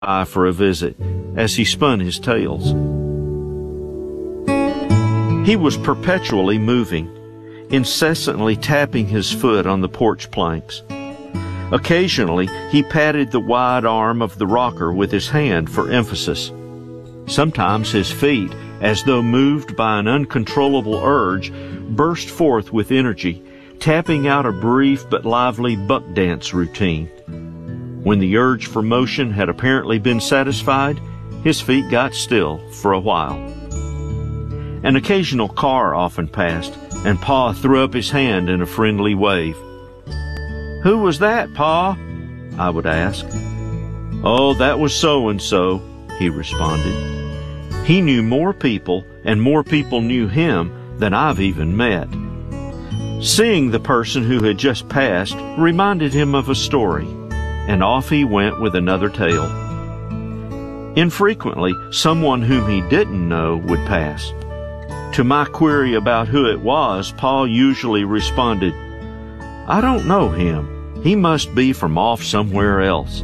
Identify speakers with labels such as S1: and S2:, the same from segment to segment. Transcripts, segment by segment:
S1: by for a visit as he spun his tales. He was perpetually moving, incessantly tapping his foot on the porch planks. Occasionally, he patted the wide arm of the rocker with his hand for emphasis. Sometimes his feet, as though moved by an uncontrollable urge, burst forth with energy, tapping out a brief but lively buck dance routine. When the urge for motion had apparently been satisfied, his feet got still for a while. An occasional car often passed, and Pa threw up his hand in a friendly wave. "Who was that, Pa?" I would ask. "Oh, that was so-and-so," he responded. He knew more people, and more people knew him than I've even met. Seeing the person who had just passed reminded him of a story, and off he went with another tale. Infrequently, someone whom he didn't know would pass. To my query about who it was, Pa usually responded, "I don't know him. He must be from off somewhere else."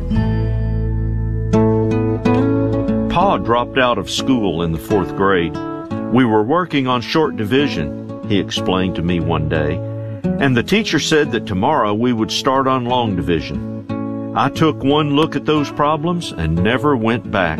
S1: Pa dropped out of school in the 4th grade. "We were working on short division," he explained to me one day, "and the teacher said that tomorrow we would start on long division. I took one look at those problems and never went back."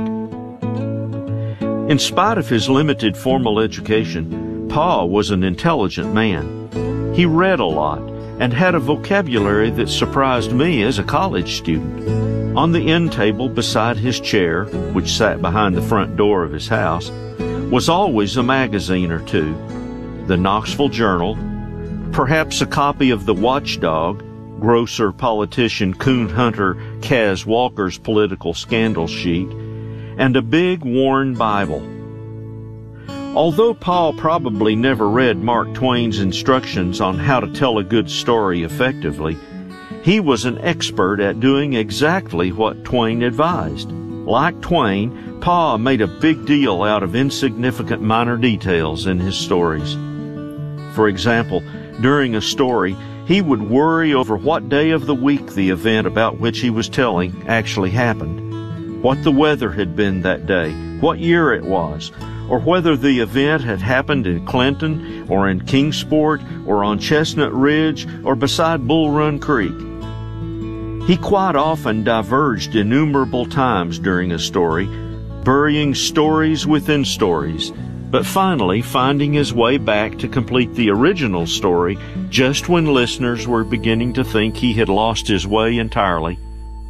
S1: In spite of his limited formal education, Pa was an intelligent man. He read a lot and had a vocabulary that surprised me as a college student. On the end table beside his chair, which sat behind the front door of his house, was always a magazine or two: the Knoxville Journal, perhaps a copy of the Watchdog, grocer politician coon hunter Kaz Walker's political scandal sheet, and a big worn Bible. Although Paul probably never read Mark Twain's instructions on how to tell a good story effectively, he was an expert at doing exactly what Twain advised. Like Twain, Pa made a big deal out of insignificant minor details in his stories. For example, during a story, he would worry over what day of the week the event about which he was telling actually happened, what the weather had been that day, what year it was, or whether the event had happened in Clinton or in Kingsport or on Chestnut Ridge or beside Bull Run Creek. He quite often diverged innumerable times during a story, burying stories within stories, but finally finding his way back to complete the original story just when listeners were beginning to think he had lost his way entirely.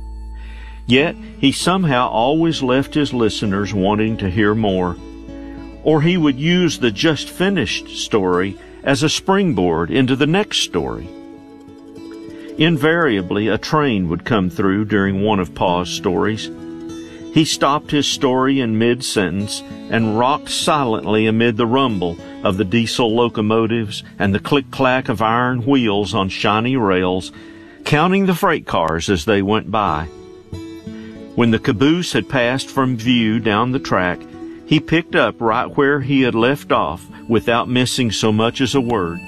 S1: Yet he somehow always left his listeners wanting to hear more. Or he would use the just finished story as a springboard into the next story. Invariably, a train would come through during one of Pa's stories. He stopped his story in mid-sentence and rocked silently amid the rumble of the diesel locomotives and the click-clack of iron wheels on shiny rails, counting the freight cars as they went by. When the caboose had passed from view down the track, he picked up right where he had left off without missing so much as a word.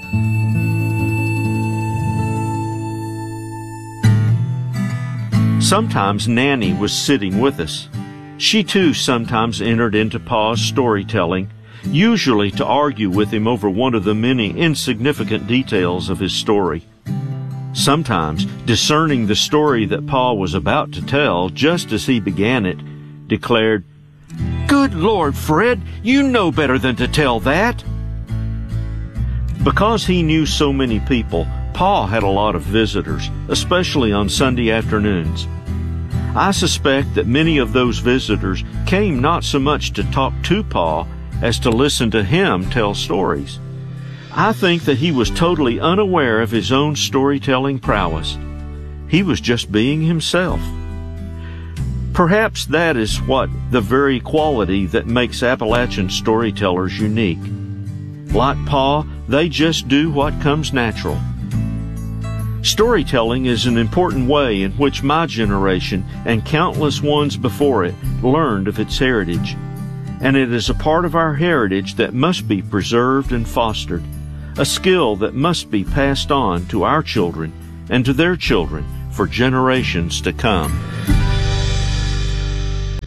S1: Sometimes Nanny was sitting with us. She too sometimes entered into Pa's storytelling, usually to argue with him over one of the many insignificant details of his story. Sometimes, discerning the story that Pa was about to tell just as he began it, declared, "Good Lord, Fred, you know better than to tell that." Because he knew so many people, Pa had a lot of visitors, especially on Sunday afternoons. I suspect that many of those visitors came not so much to talk to Pa as to listen to him tell stories. I think that he was totally unaware of his own storytelling prowess. He was just being himself. Perhaps that is what the very quality that makes Appalachian storytellers unique. Like Pa, they just do what comes natural. Storytelling is an important way in which my generation and countless ones before it learned of its heritage. And it is a part of our heritage that must be preserved and fostered, a skill that must be passed on to our children and to their children for generations to come.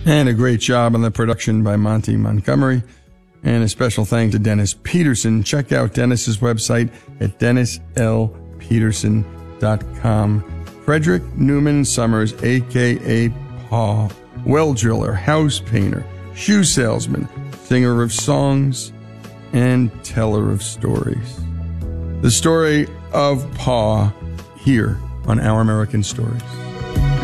S2: And a great job on the production by Monty Montgomery. And a special thanks to Dennis Peterson. Check out Dennis's website at DennisLPeterson.com. Frederick Newman Summers, a.k.a. Paw, well driller, house painter, shoe salesman, singer of songs, and teller of stories. The story of Paw here on Our American Stories.